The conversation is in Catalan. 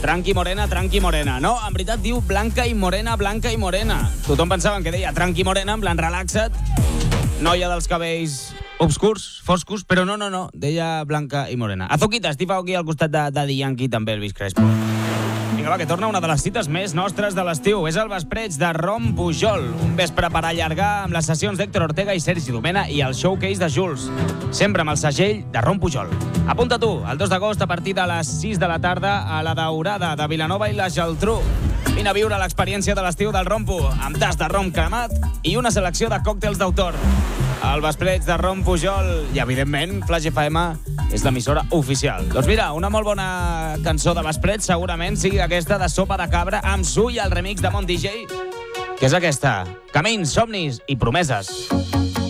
Tranqui morena, tranqui morena. No, en veritat diu blanca i morena, blanca i morena. Tothom pensava que deia tranqui morena, en plan relaxa't. Noia dels cabells obscurs, foscos, però no, deia blanca i morena. Azuquita, estic aquí al costat de Daddy Yankee, també el Luis Crespo. Vinga, va, que torna una de les cites més nostres de l'estiu. És el Vespreig de Rom Pujol. Un vespre per allargar amb les sessions d'Héctor Ortega i Sergi Domena i el showcase de Jules. Sempre amb el segell de Rom Pujol. Apunta tu, el 2 d'agost a partir de les 6 de la tarda a la Daurada de Vilanova i la Geltrú. Vine a viure l'experiència de l'estiu del Rompu, amb tas de rom cremat i una selecció de còctels d'autor. El Vespreig de Rom Pujol i, evidentment, Flash FM és l'emissora oficial. Doncs mira, una molt bona cançó de Vespreig segurament sigui aquesta de Sopa de Cabra amb Su i el remix de Mon DJ, que és aquesta, Camins, somnis i promeses.